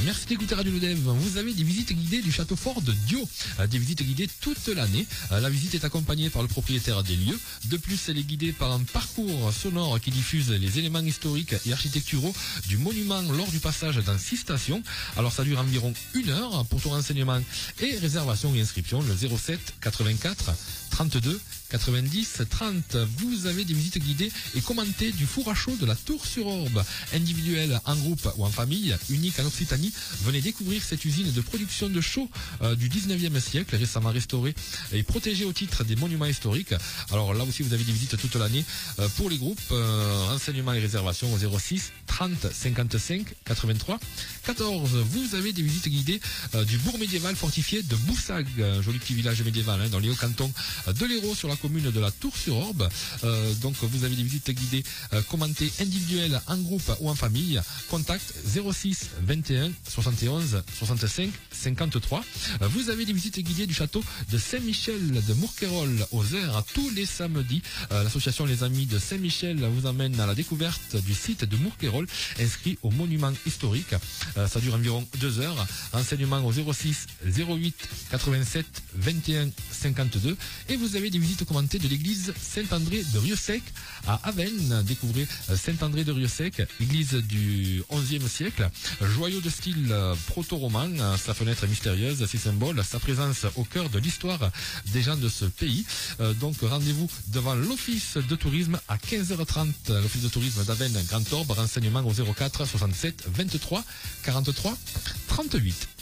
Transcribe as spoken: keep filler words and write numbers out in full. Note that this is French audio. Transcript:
Merci d'écouter Radio Lodev. Vous avez des visites guidées du château fort de Dio. Des visites guidées toute l'année. La visite est accompagnée par le propriétaire des lieux. De plus, elle est guidée par un parcours sonore qui diffuse les éléments historiques et architecturaux du monument lors du passage dans six stations. Alors ça dure environ une heure. Pour tout renseignement et réservation et inscription, le zéro sept quatre-vingt-quatre trente-deux quatre-vingt-dix trente. Vous avez des visites guidées et commentées du four à chaud de la Tour-sur-Orbe. Individuel, en groupe ou en famille, unique en Occitanie. Venez découvrir cette usine de production de chaux euh, du dix-neuvième siècle, récemment restaurée et protégée au titre des monuments historiques. Alors là aussi, vous avez des visites toute l'année. Euh, pour les groupes, euh, renseignements et réservations au zéro six trente cinquante-cinq quatre-vingt-trois quatorze. Vous avez des visites guidées euh, du bourg médiéval fortifié de Boussag, un joli petit village médiéval hein, dans les hauts-cantons de l'Hérault sur la commune de la Tour-sur-Orbe. Euh, donc vous avez des visites guidées euh, commentées individuelles en groupe ou en famille. Contact zéro six vingt et un soixante et onze soixante-cinq cinquante-trois. Euh, vous avez des visites guidées du château de Saint-Michel de Mourquerolles aux Airs tous les samedis. Euh, L'association Les Amis de Saint-Michel vous amène à la découverte du site de Mourquerolles inscrit au monument historique. Euh, ça dure environ deux heures. Renseignements au zéro six zéro huit quatre-vingt-sept vingt et un cinquante-deux. Et vous avez des visites commentées de l'église Saint-André de Rieux-Sec à Avennes. Découvrez Saint-André de Rieux-Sec, église du onzième siècle, joyau de style proto-roman, sa fenêtre mystérieuse, ses symboles, sa présence au cœur de l'histoire des gens de ce pays. Euh, donc rendez-vous devant l'office de tourisme à quinze heures trente, l'office de tourisme d'Avennes Grand Orbe. Renseignements au zéro quatre soixante-sept vingt-trois quarante-trois trente-huit.